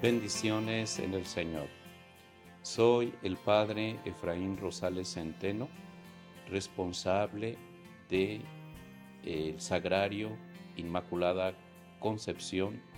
Bendiciones en el Señor. Soy el Padre Efraín Rosales Centeno, responsable del Sagrario Inmaculada Concepción